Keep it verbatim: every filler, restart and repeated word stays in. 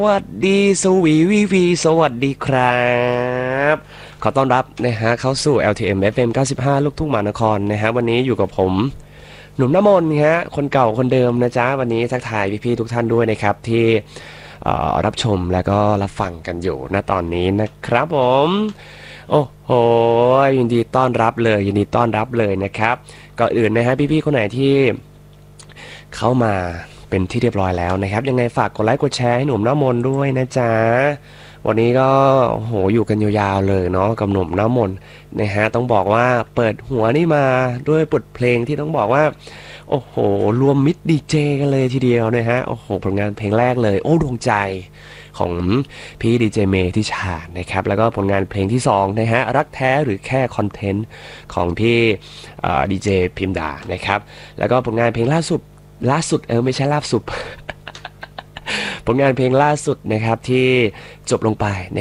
สวัสดีสวีวีวีสวัสดีครับขอต้อนรับนะฮะเข้าสู่ แอล ที เอ็ม เอฟ เอ็ม เก้าสิบห้าลูกทุ่งมหานครนะฮะวันนี้อยู่กับผมหนุ่มน้ำมนต์ฮะคนเก่าคนเดิมนะจ๊ะวันนี้ทักทายพี่ๆทุกท่านด้วยนะครับที่เอ่อรับชมและก็รับฟังกันอยู่ณตอนนี้นะครับผมโอ้โหยินดีต้อนรับเลยยินดีต้อนรับเลยนะครับก่อนอื่นนะฮะพี่ๆคนไหนที่เข้ามาเป็นที่เรียบร้อยแล้วนะครับยังไงฝากกดไลค์กดแชร์ให้หนุ่มน้ำมนต์ด้วยนะจ๊ะวันนี้ก็โอ้โหอยู่กันยาวๆเลยเนาะกับหนุ่มน้ำมนต์นะฮะต้องบอกว่าเปิดหัวนี่มาด้วยบทเพลงที่ต้องบอกว่าโอ้โหรวมมิตรดีเจกันเลยทีเดียวนะฮะโอ้โหผลงานเพลงแรกเลยโอ้ดวงใจของพี่ดีเจเมย์ที่ชาญนะครับแล้วก็ผลงานเพลงที่สองนะฮะรักแท้หรือแค่คอนเทนต์ของพี่ดีเจพิมดานะครับแล้วก็ผลงานเพลงล่าสุดล่าสุดเออไม่ใช่ล่าสุด ผลงานเพลงล่าสุดนะครับที่จบลงไป